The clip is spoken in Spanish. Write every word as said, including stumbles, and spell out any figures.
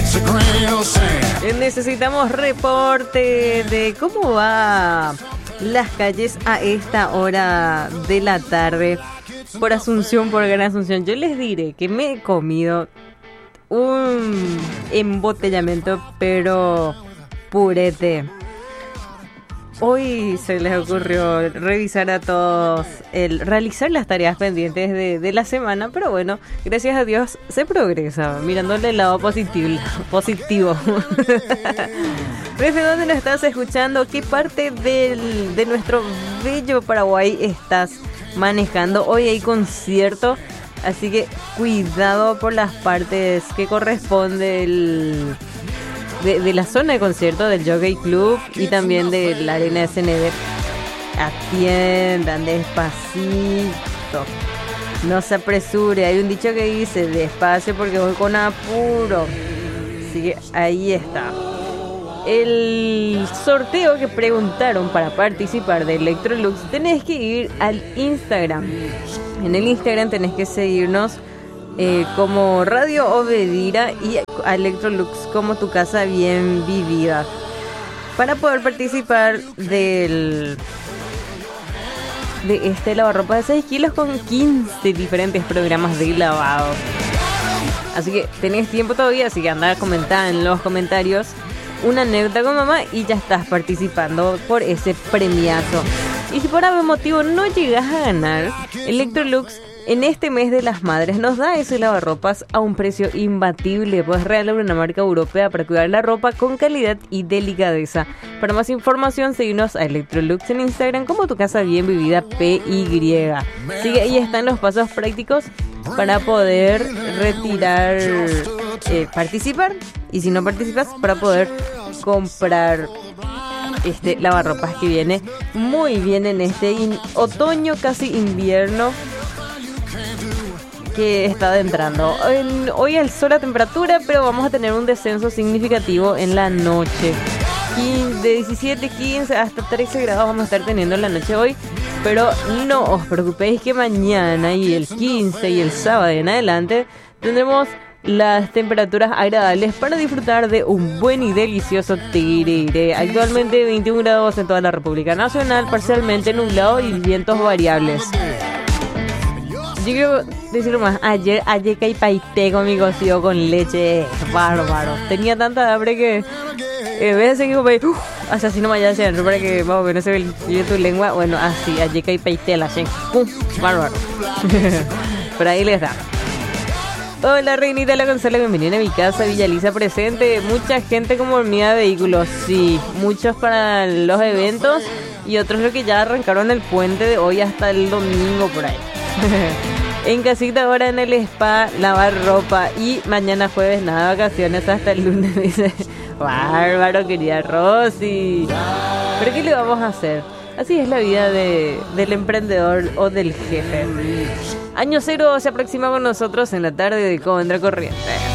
Necesitamos reporte de cómo va las calles a esta hora de la tarde por Asunción, por Gran Asunción. Yo les diré que me he comido un embotellamiento, pero purete. Hoy se les ocurrió revisar a todos, el realizar las tareas pendientes de, de la semana, pero bueno, gracias a Dios se progresa, mirándole el lado positivo. positivo. ¿Desde dónde nos estás escuchando? ¿Qué parte del, de nuestro bello Paraguay estás manejando? Hoy hay concierto, así que cuidado por las partes que corresponde el... De, de la zona de concierto del Jockey Club y también de la Arena S N D. Atiendan despacito, no se apresure. Hay un dicho que dice despacio porque voy con apuro. Así que ahí está el sorteo que preguntaron para participar de Electrolux. Tenés que ir al Instagram. En el Instagram tenés que seguirnos Eh, como Radio Obedira y a Electrolux como tu casa bien vivida, para poder participar del de este lavarropa de seis kilos con quince diferentes programas de lavado. Así que tenés tiempo todavía, así que anda a comentar en los comentarios una anécdota con mamá y ya estás participando por ese premiazo. Y si por algún motivo no llegas a ganar, Electrolux en este mes de las madres nos da ese lavarropas a un precio imbatible. Puedes regalar una marca europea para cuidar la ropa con calidad y delicadeza. Para más información, seguinos a Electrolux en Instagram como tu casa bien vivida P Y. Así que ahí están los pasos prácticos para poder retirar, eh, participar. Y si no participas, para poder comprar este lavarropas que viene muy bien en este in- otoño, casi invierno que está adentrando. En, hoy alzó la temperatura, pero vamos a tener un descenso significativo en la noche. De diecisiete, quince hasta trece grados vamos a estar teniendo en la noche hoy. Pero no os preocupéis que mañana y el quince y el sábado en adelante tendremos las temperaturas agradables para disfrutar de un buen y delicioso tereré. Actualmente veintiún grados en toda la República Nacional, parcialmente nublado y vientos variables. Yo quiero decir más, ayer ayer que paité con mi cocido con leche, bárbaro. Tenía tanta hambre que en vez de seguir como uh, así no me vaya hacia adentro para que más o menos se ve tu lengua. Bueno, así, ayer que paité la gente, uh, bárbaro. Por ahí les da. Hola reinita la Gonzala, bienvenida a mi casa, Villa Lisa presente. Mucha gente como hormiga de vehículos, sí, muchos para los eventos y otros lo que ya arrancaron el puente de hoy hasta el domingo por ahí. En casita ahora en el spa, lavar ropa y mañana jueves nada, vacaciones hasta el lunes, dice. Bárbaro, querida Rosy. ¿Pero qué le vamos a hacer? Así es la vida de, del emprendedor o del jefe. Año cero se aproxima con nosotros en la tarde de Contra Corriente.